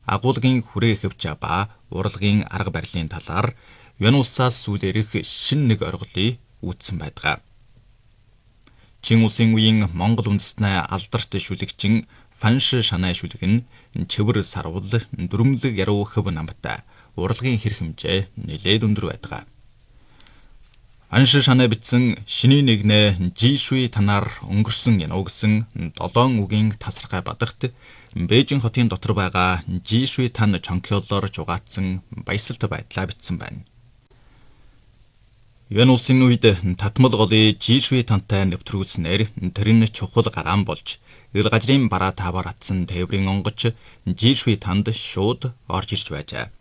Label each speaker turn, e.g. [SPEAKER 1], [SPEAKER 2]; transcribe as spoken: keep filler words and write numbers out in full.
[SPEAKER 1] агуулгын хүрээ хэвж ба урлагийн арга барилын талаар Юан улсаас сүүлээрх шин нэг оргилыг үүдсэн байдаг. Чин улсын үеийн Монгол үндэстний алдарт шүлэгчин Фанш Шанай шүлэг нь чивэр сарвал дөрөмлөг яруу хөв намтай урлагийн хэр хэмжээ нэлээд өндөр байдаг. Фанш Шанай бичсэн шиний нэгнэ Жишүй танаар өнгөрсөн януу гэсэн долоон үгийн тасархай бадагт Бээжин хотын дотор байгаа Жишүй тан чонкёлоор жугаацсан баясгалт байдлаа бичсэн байна. Юан улсын үед татмал голыг Жишүй тантай нэвтрүүлснээр тэр нь чухал гараан болж ил гажрын бараа таваар атсан тээврийн онгоч Жишүй танд шууд орж ирж байжээ.